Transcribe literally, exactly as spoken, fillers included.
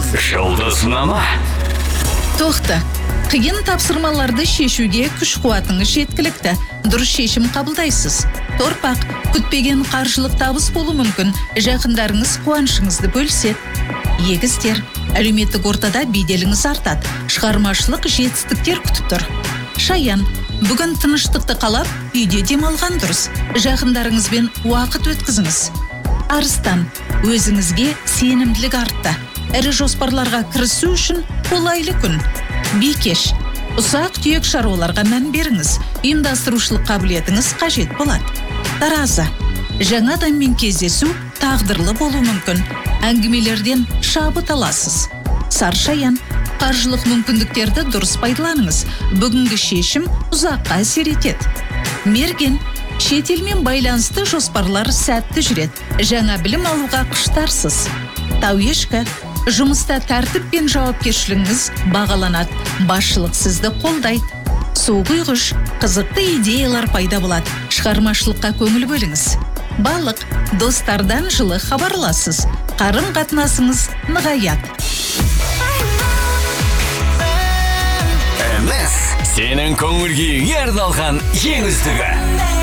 Жұлдызнама. Тоқта. Қиын тапсырмаларды шешуге күш қуатыңыз жеткілікті. Дұрыс шешім қабылдайсыз. Торпақ, күтпеген қаржылық табыс болу мүмкін. Жақындарыңыз қуанышыңызды бөліседі. Егіздер, әлеуметтік ортада беделіңіз артады. Шығармашылық жетістіктер күтіп тұр. Шаян, бүгін тыныштықты қалап, үйде демалған дұрыс. Жақындарыңызбен уақыт өткізіңіз. Арыстан, өзіңізге сенімділік артты. Ірі жоспарларға кірісу үшін қолайлы күн. Бикеш, ұсақ түйек шаруаларға мән беріңіз. Ұйымдастырушылық қабілетіңіз қажет болады. Таразы, жаңа адаммен кездесу тағдырлы болу мүмкін. Әңгімелерден шабыт аласыз. Саршаян, қаржылық мүмкіндіктерді дұрыс пайдаланыңыз. Бүгінгі шешім ұзаққа әсер етеді. Мерген, шетелмен байланысты жоспарлар сәтті жүреді. Жаңа білім алуға құштарсыз. Тауешкі, жұмыста тәртіп пен жауапкершілігіңіз бағаланады. Басшылық сізді қолдайды. Суғұйғыш, қызықты идеялар пайда болады. Шығармашылыққа көңіл бөліңіз. Балық, достардан жылы хабарласыз. Қарым қатынасыңыз нығаяды. Эмес, сенің көңіл күйіңе арналған ең үздігі.